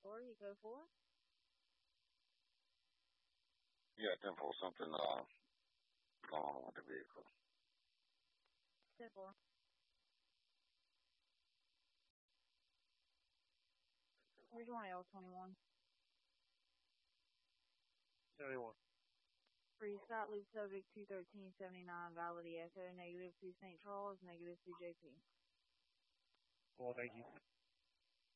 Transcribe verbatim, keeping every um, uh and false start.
Or you go for? Yeah, ten four, something uh, going on with the vehicle. ten four. Where's one L twenty-one? seventy-one. Free Scott, lead subject two thirteen seventy-nine, valid Echo, negative to Saint Charles, negative to J P. Well, thank you.